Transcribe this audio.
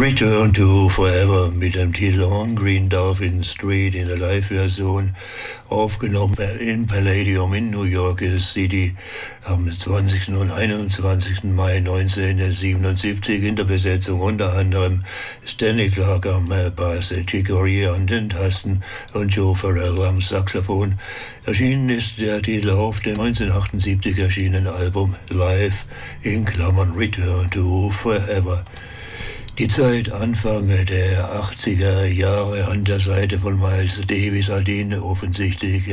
Return to Forever mit dem Titel On Green Dolphin Street in der Live-Version, aufgenommen in Palladium in New York City am 20. und 21. Mai 1977 in der Besetzung unter anderem Stanley Clarke am Bass, Chick Corea an den Tasten und Joe Farrell am Saxophon. Erschienen ist der Titel auf dem 1978 erschienenen Album Live in Klammern Return to Forever. Die Zeit Anfang der 80er Jahre an der Seite von Miles Davis hat ihn offensichtlich